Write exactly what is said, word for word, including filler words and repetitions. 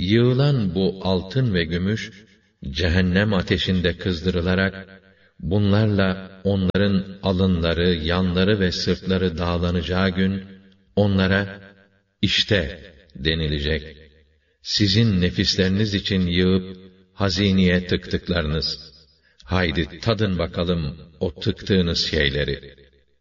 Yığılan bu altın ve gümüş, cehennem ateşinde kızdırılarak, bunlarla onların alınları, yanları ve sırtları dağlanacağı gün, onlara, işte denilecek, sizin nefisleriniz için yığıp, hazineye tıktıklarınız, haydi tadın bakalım o tıktığınız şeyleri.